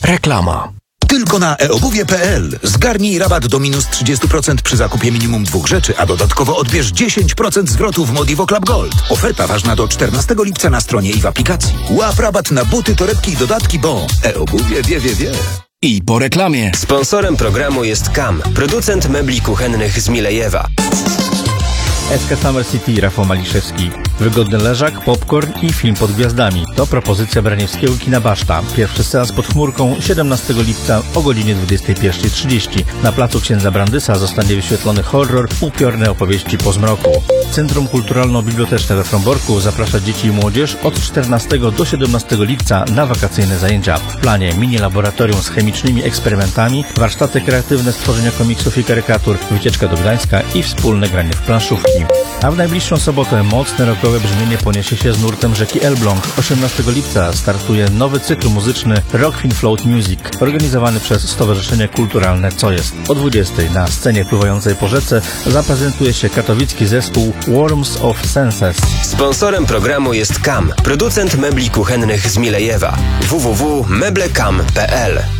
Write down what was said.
Reklama. Tylko na eobuwie.pl. Zgarnij rabat do minus 30% przy zakupie minimum 2 rzeczy, a dodatkowo odbierz 10% zwrotu w Modivo Club Gold. Oferta ważna do 14 lipca na stronie i w aplikacji. Łap rabat na buty, torebki i dodatki, bo eobuwie wie. I po reklamie. Sponsorem programu jest KAM, producent mebli kuchennych z Milejewa. SK Summer City, Rafał Maliszewski. Wygodny leżak, popcorn i film pod gwiazdami. To propozycja Braniewskiego Kina Baszta. Pierwszy seans pod chmurką 17 lipca o godzinie 21:30. Na placu Księdza Brandysa zostanie wyświetlony horror Upiorne opowieści po zmroku. Centrum Kulturalno-Biblioteczne we Fromborku zaprasza dzieci i młodzież od 14 do 17 lipca na wakacyjne zajęcia. W planie mini laboratorium z chemicznymi eksperymentami, warsztaty kreatywne stworzenia komiksów i karykatur, wycieczka do Gdańska i wspólne granie w planszówki. A w najbliższą sobotę mocne rockowe brzmienie poniesie się z nurtem rzeki Elbląg. 18 lipca startuje nowy cykl muzyczny Rockfin Float Music, organizowany przez Stowarzyszenie Kulturalne Co Jest. O 20 na scenie pływającej po rzece zaprezentuje się katowicki zespół Worms of Senses. Sponsorem programu jest KAM, producent mebli kuchennych z Milejewa. www.meblekam.pl